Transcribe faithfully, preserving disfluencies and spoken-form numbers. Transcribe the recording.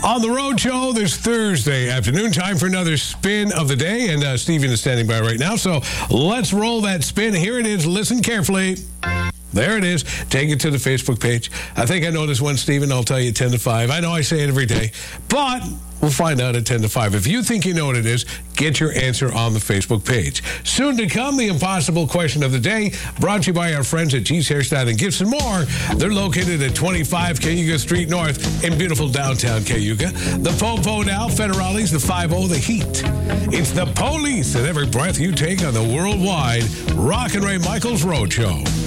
On the Road Show this Thursday afternoon, time for another spin of the day, and uh, Steven is standing by right now, so let's roll that spin. Here it is. Listen carefully. There it is. Take it to the Facebook page. I think I know this one, Steven. I'll tell you ten to five. I know I say it every day, but we'll find out at ten to five. If you think you know what it is, get your answer on the Facebook page. Soon to come, the impossible question of the day, brought to you by our friends at G's Hairstyle and Gifts and More. They're located at twenty-five Cayuga Street North in beautiful downtown Cayuga. The Popo now, Federales, the five oh, the Heat. It's the police and every breath you take on the worldwide Rock and Ray Michaels Road Show.